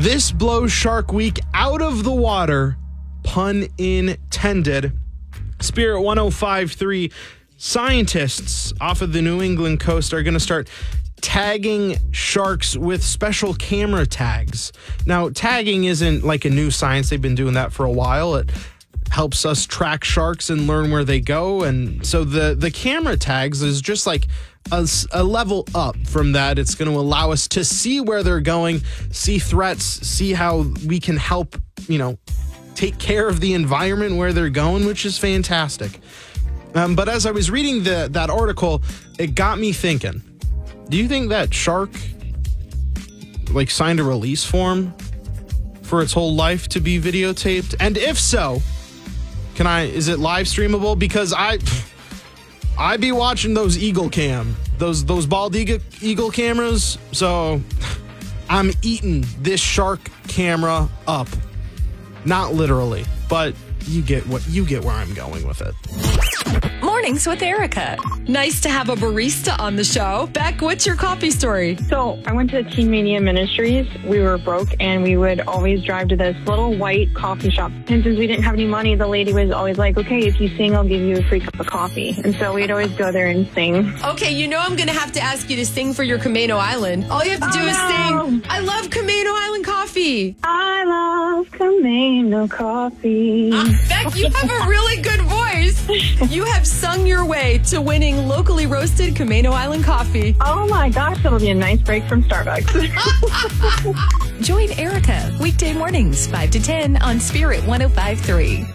This blows Shark Week out of the water, pun intended. Spirit 105.3 scientists off of the New England coast are going to start tagging sharks with special camera tags. Now, tagging isn't like a new science. They've been doing that for a while. It helps us track sharks and learn where they go. And so the camera tags is just like a level up from that. It's going to allow us to see where they're going, see threats, see how we can help, take care of the environment where they're going, which is fantastic. But as I was reading that article, it got me thinking, do you think that shark signed a release form for its whole life to be videotaped? And if so, is it live streamable? Because I be watching those Eagle Cam, those bald eagle cameras. So I'm eating this shark camera up. Not literally, but you get where I'm going with it. Mornings with Erica. Nice to have a barista on the show. Beck, what's your coffee story? So I went to Teen Mania Ministries. We were broke, and we would always drive to this little white coffee shop. And since we didn't have any money, the lady was always like, okay, if you sing, I'll give you a free cup of coffee. And so we'd always go there and sing. Okay, I'm going to have to ask you to sing for your Camino Island. All you have to do is sing, I love Camino Island coffee. I love Camino coffee. Beck, you have a really good voice. You have sung your way to winning locally roasted Camino Island coffee. Oh my gosh, that'll be a nice break from Starbucks. Join Erica weekday mornings 5 to 10 on Spirit 105.3.